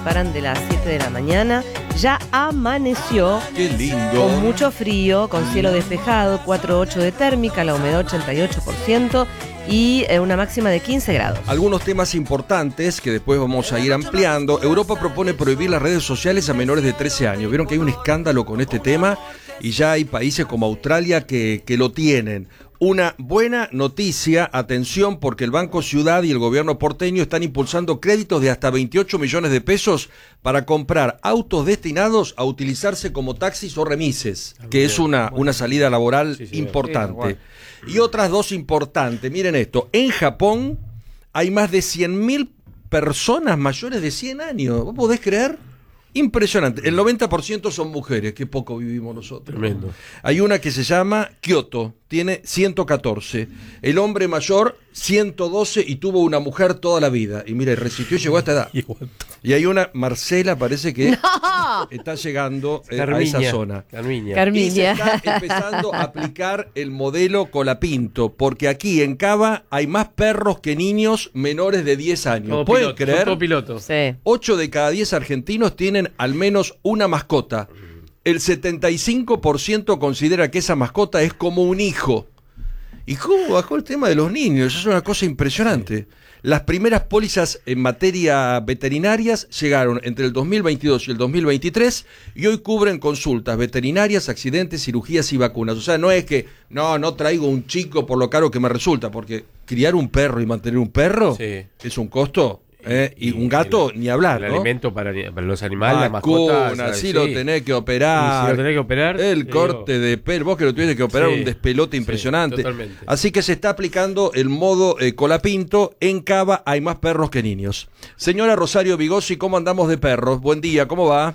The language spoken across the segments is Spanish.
Paran de las 7 de la mañana. Ya amaneció. Qué lindo. Con mucho frío, con cielo despejado, 4,8 de térmica, la humedad 88% y una máxima de 15 grados. Algunos temas importantes que después vamos a ir ampliando. Europa propone prohibir las redes sociales a menores de 13 años. Vieron que hay un escándalo con este tema y ya hay países como Australia que lo tienen. Una buena noticia, atención, porque el Banco Ciudad y el gobierno porteño están impulsando créditos de hasta 28 millones de pesos para comprar autos destinados a utilizarse como taxis o remises, que es una salida laboral importante. Y otras dos importantes, miren esto, en Japón hay más de 100.000 personas mayores de 100 años, ¿vos podés creer? Impresionante, el 90% son mujeres, qué poco vivimos nosotros. Tremendo. Hay una que se llama Kioto, tiene 114, el hombre mayor 112 y tuvo una mujer toda la vida, y mire, resistió y llegó a esta edad. Y hay una, Marcela parece que está llegando a esa zona. Carmiña. Y se está empezando a aplicar el modelo Colapinto, porque aquí en Cava hay más perros que niños menores de 10 años. ¿Pueden creer? Todo piloto. Sí. 8 de cada 10 argentinos tienen al menos una mascota. El 75% considera que esa mascota es como un hijo. ¿Y cómo bajó el tema de los niños? Es una cosa impresionante. Las primeras pólizas en materia veterinarias llegaron entre el 2022 y el 2023 y hoy cubren consultas veterinarias, accidentes, cirugías y vacunas. O sea, no es que no traigo un chico por lo caro que me resulta, porque criar un perro y mantener un perro es un costo. Y un gato, ni hablar, el ¿no? alimento para los animales, las mascotas. Si lo tenés que operar. Si lo tenés que operar. El corte de pelo. Vos que lo tuviste que operar, un despelote impresionante. Totalmente. Así que se está aplicando el modo Colapinto. En Cava hay más perros que niños. Señora Rosario Vigossi, ¿cómo andamos de perros? Buen día, ¿cómo va?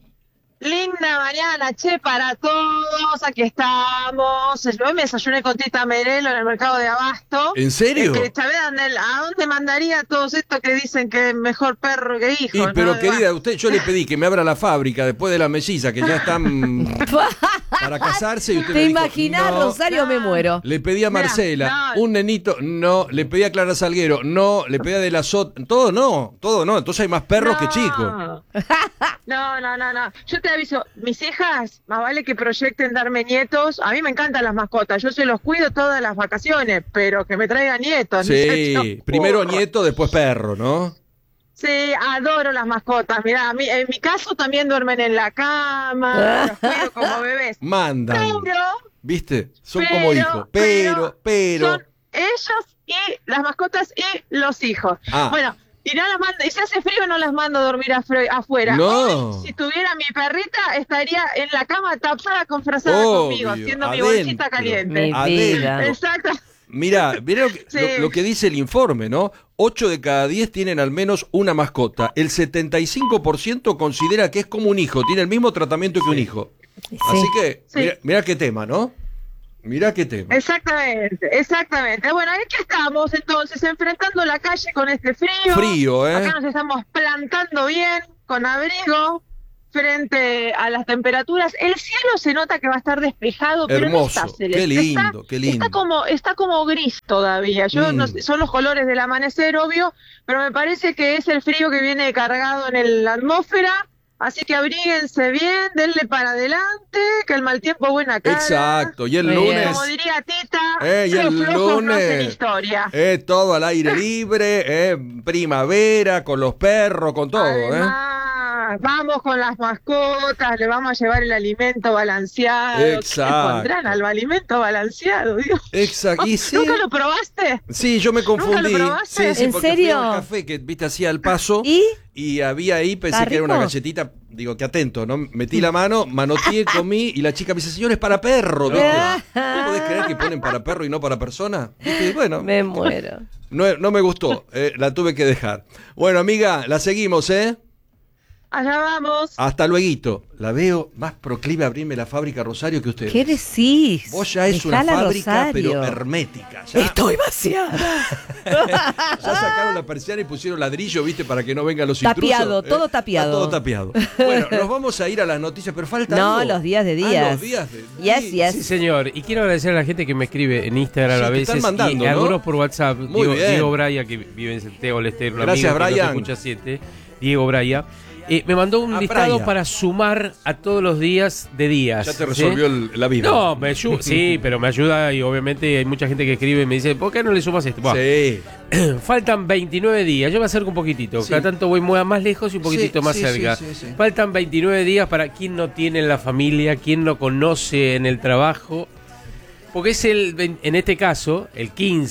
Linda mañana, para todos, aquí estamos. Yo me desayuné con Tita Merelo en el mercado de Abasto. ¿En serio? ¿A dónde mandaría a todos estos que dicen que es mejor perro que hijo? Y, pero ¿no? querida, yo le pedí que me abra la fábrica después de la melliza, que ya están para casarse. Y usted ¿Te me dijo, imaginás, no. Rosario? Me muero. Le pedí a Marcela, un nenito, no. Le pedí a Clara Salguero, no. Le pedí a De la Sot, todo no. Entonces hay más perros que chicos. No. Yo te aviso, mis hijas, más vale que proyecten darme nietos. A mí me encantan las mascotas, yo se los cuido todas las vacaciones, pero que me traigan nietos. Sí, primero nieto, después perro, ¿no? Sí, adoro las mascotas. Mirá, en mi caso también duermen en la cama, los cuido como bebés. Mandan. Pero, ¿viste? Son como hijos. Pero. Son ellos y las mascotas y los hijos. Bueno. Y no las mando, y si hace frío no las mando a dormir afuera. No. Hoy, si tuviera mi perrita, estaría en la cama tapada con frazada conmigo, haciendo mi bolsita caliente. Exacto. Mirá lo que dice el informe, ¿no? 8 de cada 10 tienen al menos una mascota. El 75% considera que es como un hijo, tiene el mismo tratamiento que un hijo. Así que, mirá qué tema, ¿no? Mirá qué tema. Exactamente. Bueno, aquí estamos entonces enfrentando la calle con este frío. Frío, ¿eh? Acá nos estamos plantando bien, con abrigo, frente a las temperaturas. El cielo se nota que va a estar despejado, pero no está celeste. Qué lindo. Está como gris todavía. No sé, son los colores del amanecer, obvio, pero me parece que es el frío que viene cargado en la atmósfera. Así que abríguense bien, denle para adelante, que el mal tiempo buena cara. Exacto, y el lunes. Como diría Tita, y el lunes. Historia. Todo al aire libre, primavera, con los perros, con todo. Además, vamos con las mascotas, le vamos a llevar el alimento balanceado. Exacto. ¿Qué le pondrán al alimento balanceado? Dios. Exacto. ¿Y sí? ¿Nunca lo probaste? Sí, yo me confundí. ¿Nunca lo probaste? Sí, ¿En porque serio? fui al café que viste hacía al paso. Y había ahí, pensé que era una galletita, digo, que atento, ¿no? Metí la mano, manoteé, comí, y la chica me dice, señor, es para perro, ¿viste? ¿No podés creer que ponen para perro y no para persona? ¿Viste? Bueno. Me muero. No me gustó, la tuve que dejar. Bueno, amiga, la seguimos, ¿eh? Allá vamos. Hasta lueguito. La veo más proclive a abrirme la fábrica, Rosario, que usted. ¿Qué decís? Vos ya es una fábrica, pero hermética. Ya. Estoy vaciada. Ya sacaron la persiana y pusieron ladrillo, ¿viste? Para que no vengan los tapiado, intrusos. todo tapiado. Todo tapiado. Bueno, nos vamos a ir a las noticias, pero falta algo. Los días de días. Los días de días. Yes. Sí, señor. Y quiero agradecer a la gente que me escribe en Instagram a veces. Mandando, y algunos por WhatsApp. Muy bien. Diego Braya, que vive en Santiago del Estero. Gracias, amigo Brian. Que nos escucha 7. Diego Braya. Me mandó un listado Praia. para sumar a todos los días de días. Ya te resolvió la vida. No, sí, pero me ayuda y obviamente hay mucha gente que escribe y me dice, ¿por qué no le sumas esto? Bueno, Sí. faltan 29 días, yo me acerco un poquitito, Sí. cada tanto voy más lejos y un poquitito Sí, más sí, cerca. sí. Faltan 29 días para quien no tiene en la familia, quien no conoce en el trabajo, porque es en este caso, el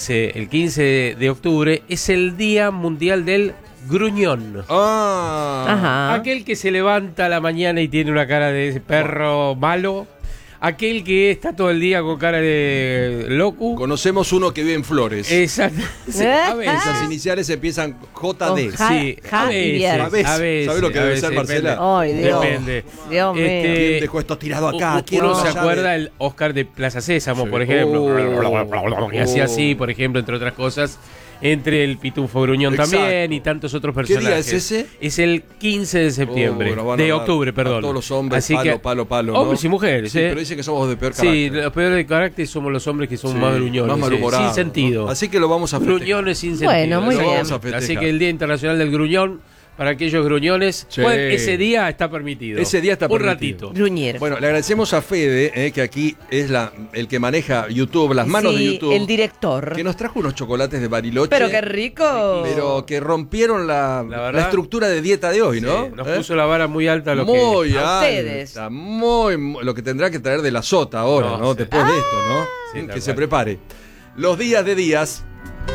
15 de octubre, es el Día Mundial del Gruñón. Ajá. Aquel que se levanta a la mañana y tiene una cara de perro malo. Aquel que está todo el día con cara de loco. Conocemos uno que vive en Flores. Exacto. Sí, a veces. Esas iniciales empiezan JD. Ojalá. Sí, Ja y viernes. A veces. ¿Sabes lo que debe ser, Marcela? Ay, Dios. Depende. Dios mío. ¿Quién dejó esto tirado acá? ¿Quién Uno no se sabe? acuerda el Oscar de Plaza Sésamo, Sí. por ejemplo. Oh. Y hacía así, por ejemplo, entre otras cosas. Entre el Pitufo Gruñón Exacto. también y tantos otros ¿Qué día personajes. es ese? Es el 15 de septiembre. Nos van a De dar octubre, a perdón. todos los hombres, Así que, palo, ¿no? hombres y mujeres, Sí, pero dicen que somos de peor carácter. Sí, los peores de carácter somos los hombres que son Sí, más gruñones. más malhumorados, sin sentido. ¿no? Así que lo vamos a festejar. Gruñones sin sentido. Bueno, muy Lo bien. vamos a festejar. Así que el Día Internacional del Gruñón, para aquellos gruñones, Sí. ese día está permitido. Ese día está Un permitido. ratito. Gruñer. Bueno, le agradecemos a Fede, que aquí es el que maneja YouTube, las manos Sí, de YouTube. el director. Que nos trajo unos chocolates de Bariloche. Pero qué rico. Pero que rompieron la verdad, estructura de dieta de hoy, ¿no? Sí, nos puso la vara muy alta lo muy que... A alta, ustedes. muy, lo que tendrá que traer de la sota ahora, No, ¿no? sí. Después de esto, ¿no? Sí, que tal se cual. prepare. Los días de días.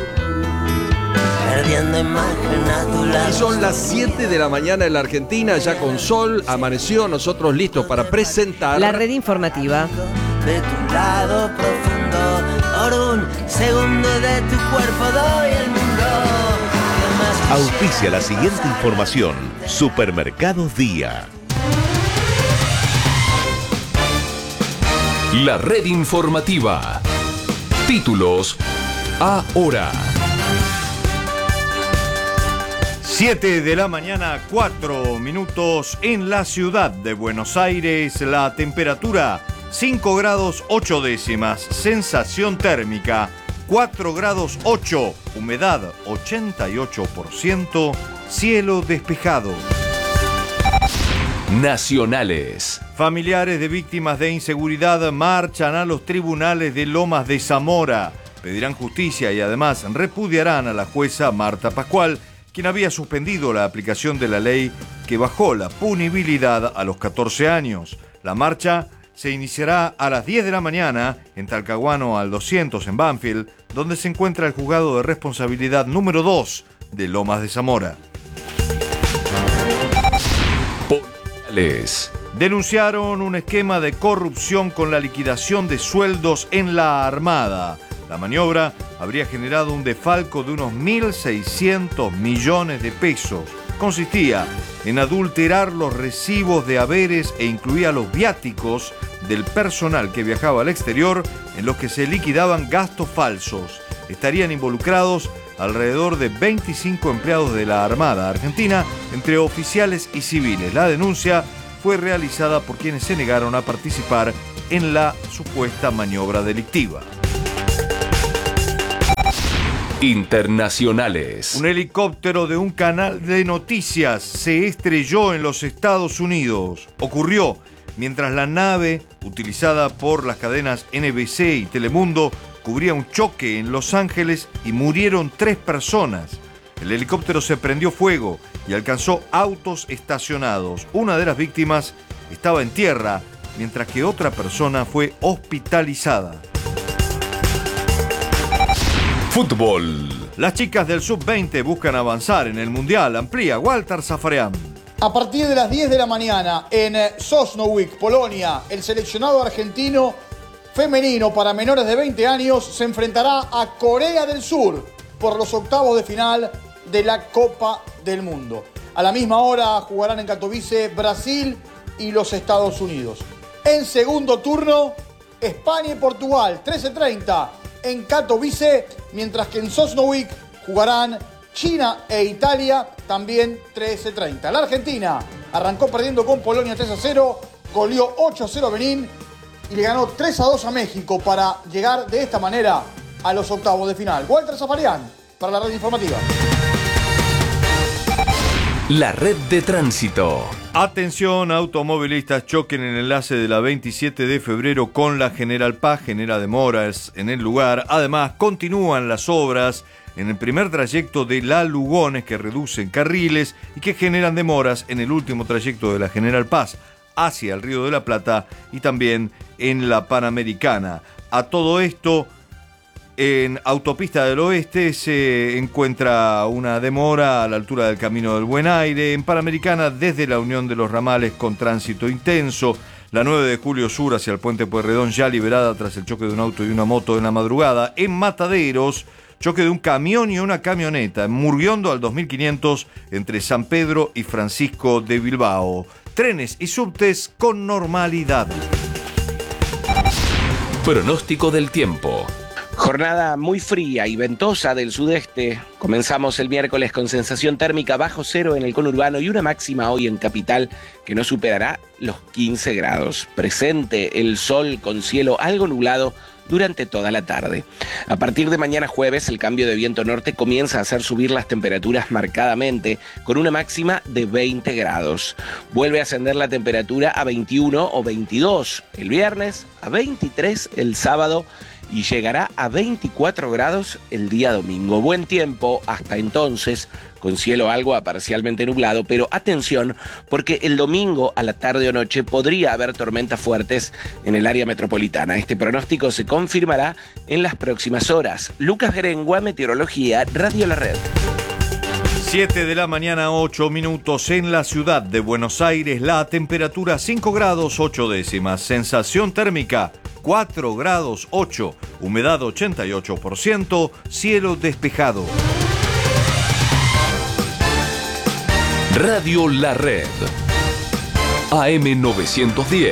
Perdiendo imagen a tu lado. Y son las 7 de la mañana en la Argentina, ya con sol, amaneció, nosotros listos para presentar La red informativa. De tu lado profundo, por un segundo de tu cuerpo doy el mundo. ¿Qué más Auspicia la siguiente información. Supermercados Día. La red informativa. Títulos ahora. 7 de la mañana, 4 minutos en la ciudad de Buenos Aires. La temperatura 5 grados 8 décimas. Sensación térmica 4 grados 8. Humedad 88%. Cielo despejado. Nacionales. Familiares de víctimas de inseguridad marchan a los tribunales de Lomas de Zamora. Pedirán justicia y además repudiarán a la jueza Marta Pascual, quien había suspendido la aplicación de la ley que bajó la punibilidad a los 14 años. La marcha se iniciará a las 10 de la mañana en Talcahuano al 200 en Banfield, donde se encuentra el juzgado de responsabilidad número 2 de Lomas de Zamora. Policiales. Denunciaron un esquema de corrupción con la liquidación de sueldos en la Armada. La maniobra habría generado un defalco de unos 1.600 millones de pesos. Consistía en adulterar los recibos de haberes e incluía los viáticos del personal que viajaba al exterior, en los que se liquidaban gastos falsos. Estarían involucrados alrededor de 25 empleados de la Armada Argentina, entre oficiales y civiles. La denuncia fue realizada por quienes se negaron a participar en la supuesta maniobra delictiva. Internacionales. Un helicóptero de un canal de noticias se estrelló en los Estados Unidos. Ocurrió mientras la nave, utilizada por las cadenas NBC y Telemundo, cubría un choque en Los Ángeles y murieron 3 personas. El helicóptero se prendió fuego y alcanzó autos estacionados. Una de las víctimas estaba en tierra, mientras que otra persona fue hospitalizada. Fútbol. Las chicas del Sub-20 buscan avanzar en el Mundial. Amplía Walter Zafarian. A partir de las 10 de la mañana en Sosnowiec, Polonia, el seleccionado argentino femenino para menores de 20 años se enfrentará a Corea del Sur por los octavos de final de la Copa del Mundo. A la misma hora jugarán en Katowice Brasil y los Estados Unidos. En segundo turno, España y Portugal, 13:30 en Katowice, mientras que en Sosnowiec jugarán China e Italia, también 13:30. La Argentina arrancó perdiendo con Polonia 3-0, goleó 8-0 Benín y le ganó 3-2 a México para llegar de esta manera a los octavos de final. Walter Zafarian para la red informativa. La red de tránsito. Atención, automovilistas, choquen en el enlace de la 27 de febrero con la General Paz, genera demoras en el lugar. Además, continúan las obras en el primer trayecto de La Lugones, que reducen carriles y que generan demoras en el último trayecto de la General Paz hacia el Río de la Plata y también en la Panamericana. A todo esto, en Autopista del Oeste se encuentra una demora a la altura del Camino del Buen Aire. En Panamericana, desde la Unión de los Ramales con tránsito intenso. La 9 de Julio Sur hacia el Puente Pueyrredón ya liberada tras el choque de un auto y una moto en la madrugada. En Mataderos, choque de un camión y una camioneta en Murguiondo al 2500 entre San Pedro y Francisco de Bilbao. Trenes y subtes con normalidad. Pronóstico del tiempo. Jornada muy fría y ventosa del sudeste. Comenzamos el miércoles con sensación térmica bajo cero en el conurbano y una máxima hoy en capital que no superará los 15 grados. Presente el sol con cielo algo nublado durante toda la tarde. A partir de mañana jueves, el cambio de viento norte comienza a hacer subir las temperaturas marcadamente, con una máxima de 20 grados. Vuelve a ascender la temperatura a 21 o 22 el viernes, a 23 el sábado y llegará a 24 grados el día domingo. Buen tiempo hasta entonces, con cielo algo a parcialmente nublado, pero atención, porque el domingo a la tarde o noche podría haber tormentas fuertes en el área metropolitana. Este pronóstico se confirmará en las próximas horas. Lucas Gerengua, Meteorología, Radio La Red. 7 de la mañana, 8 minutos en la ciudad de Buenos Aires. La temperatura 5 grados 8 décimas. Sensación térmica 4 grados 8. Humedad 88%. Cielo despejado. Radio La Red. AM 910.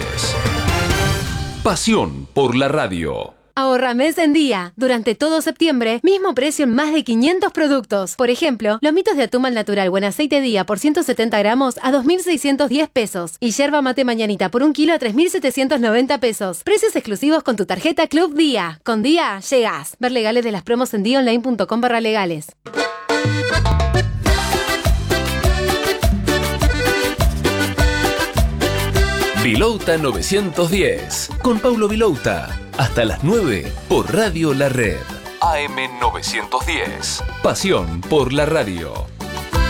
Pasión por la radio. Ahorra mes en día. Durante todo septiembre, mismo precio en más de 500 productos. Por ejemplo, lomitos de atún al natural buen aceite día por 170 gramos a 2.610 pesos. Y yerba mate mañanita por 1 kilo a 3.790 pesos. Precios exclusivos con tu tarjeta Club Día. Con Día, llegás. Ver legales de las promos en diaonline.com/legales. Vilouta 910. Con Paulo Vilouta. Hasta las 9 por Radio La Red. AM 910. Pasión por la radio.